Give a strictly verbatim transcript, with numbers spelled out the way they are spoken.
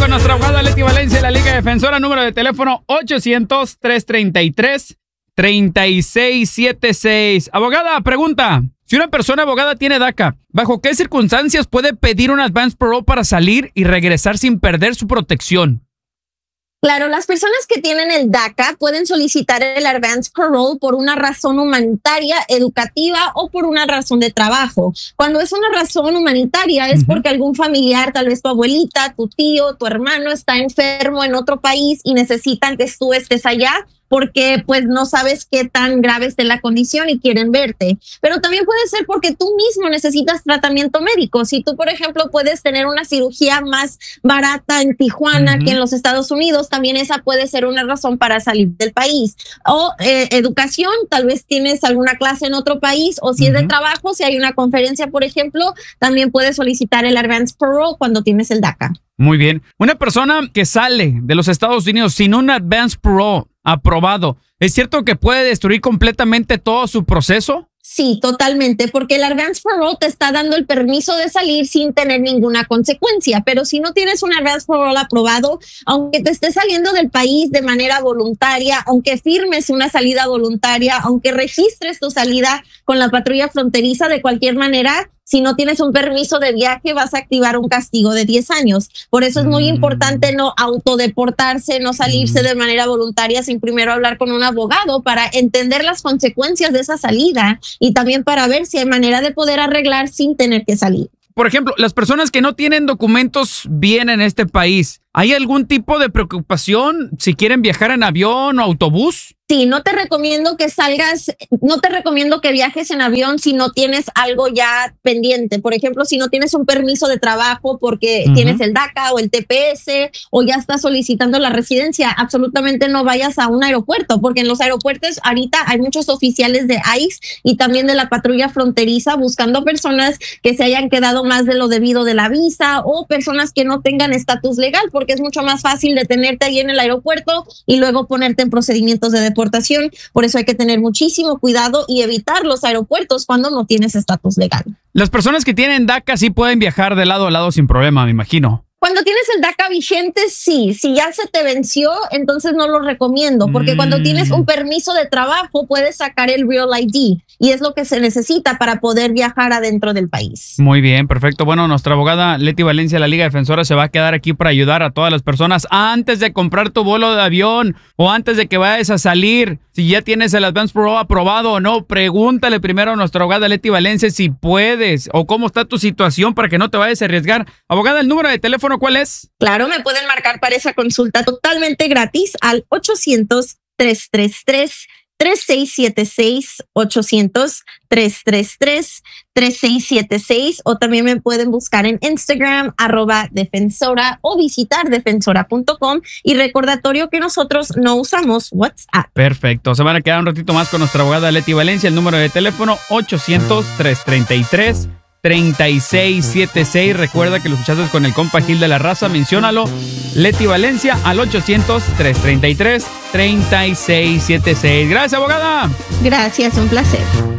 con nuestra abogada Leti Valencia, la Liga Defensora, número de teléfono ochocientos, trescientos treinta y tres, treinta y seis setenta y seis. Abogada, pregunta. Si una persona abogada tiene DACA, ¿bajo qué circunstancias puede pedir un advance parole para salir y regresar sin perder su protección? Claro, las personas que tienen el DACA pueden solicitar el advance parole por una razón humanitaria, educativa o por una razón de trabajo. Cuando es una razón humanitaria es porque algún familiar, tal vez tu abuelita, tu tío, tu hermano está enfermo en otro país y necesitan que tú estés allá porque pues no sabes qué tan grave esté la condición y quieren verte. Pero también puede ser porque tú mismo necesitas tratamiento médico. Si tú, por ejemplo, puedes tener una cirugía más barata en Tijuana uh-huh. que en los Estados Unidos, también esa puede ser una razón para salir del país. O eh, educación, tal vez tienes alguna clase en otro país, o si uh-huh. es de trabajo, si hay una conferencia, por ejemplo, también puedes solicitar el advance parole cuando tienes el DACA. Muy bien. Una persona que sale de los Estados Unidos sin un advance parole aprobado, ¿es cierto que puede destruir completamente todo su proceso? Sí, totalmente, porque el advance parole te está dando el permiso de salir sin tener ninguna consecuencia, pero si no tienes un advance parole aprobado, aunque te estés saliendo del país de manera voluntaria, aunque firmes una salida voluntaria, aunque registres tu salida con la patrulla fronteriza, de cualquier manera, si no tienes un permiso de viaje, vas a activar un castigo de diez años. Por eso es muy importante no autodeportarse, no salirse de manera voluntaria sin primero hablar con un abogado para entender las consecuencias de esa salida y también para ver si hay manera de poder arreglar sin tener que salir. Por ejemplo, las personas que no tienen documentos bien en este país, ¿hay algún tipo de preocupación si quieren viajar en avión o autobús? Sí, no te recomiendo que salgas, no te recomiendo que viajes en avión si no tienes algo ya pendiente. Por ejemplo, si no tienes un permiso de trabajo porque uh-huh. tienes el DACA o el T P S o ya estás solicitando la residencia, absolutamente no vayas a un aeropuerto, porque en los aeropuertos ahorita hay muchos oficiales de ICE y también de la patrulla fronteriza buscando personas que se hayan quedado más de lo debido de la visa o personas que no tengan estatus legal, porque es mucho más fácil detenerte ahí en el aeropuerto y luego ponerte en procedimientos de deportación. Por eso hay que tener muchísimo cuidado y evitar los aeropuertos cuando no tienes estatus legal. Las personas que tienen DACA sí pueden viajar de lado a lado sin problema, me imagino. Cuando tienes el DACA vigente, sí. Si ya se te venció, entonces no lo recomiendo, porque mm. cuando tienes un permiso de trabajo, puedes sacar el Real I D y es lo que se necesita para poder viajar adentro del país. Muy bien, perfecto. Bueno, nuestra abogada Leti Valencia, la Liga Defensora, se va a quedar aquí para ayudar a todas las personas antes de comprar tu vuelo de avión o antes de que vayas a salir. Si ya tienes el advance parole aprobado o no, pregúntale primero a nuestra abogada Leti Valencia si puedes o cómo está tu situación para que no te vayas a arriesgar. Abogada, ¿el número de teléfono cuál es? Claro, me pueden marcar para esa consulta totalmente gratis al ochocientos, trescientos treinta y tres, treinta y seis setenta y seis, ochocientos, trescientos treinta y tres, treinta y seis setenta y seis, o también me pueden buscar en Instagram, arroba defensora, o visitar defensora punto com. Y recordatorio que nosotros no usamos WhatsApp. Perfecto. Se van a quedar un ratito más con nuestra abogada Leti Valencia. El número de teléfono ochocientos, trescientos treinta y tres, treinta y seis setenta y seis. Recuerda que lo escuchaste con el compa Gil de la Raza. Menciónalo. Leti Valencia al ochocientos, trescientos treinta y tres, treinta y seis setenta y seis. Gracias, abogada. Gracias, un placer.